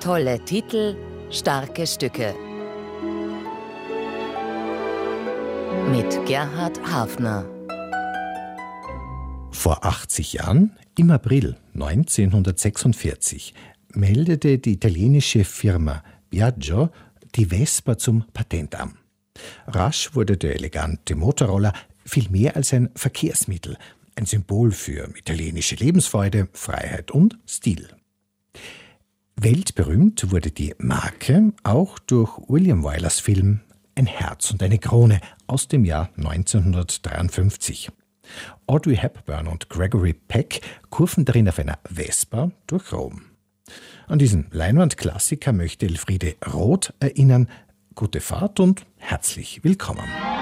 Tolle Titel, starke Stücke. Mit Gerhard Hafner. Vor 80 Jahren, im April 1946, meldete die italienische Firma Piaggio die Vespa zum Patent an. Rasch wurde der elegante Motorroller viel mehr als ein Verkehrsmittel, ein Symbol für italienische Lebensfreude, Freiheit und Stil. Weltberühmt wurde die Marke auch durch William Wylers Film Ein Herz und eine Krone aus dem Jahr 1953. Audrey Hepburn und Gregory Peck kurven darin auf einer Vespa durch Rom. An diesen Leinwandklassiker möchte Elfriede Roth erinnern. Gute Fahrt und herzlich willkommen.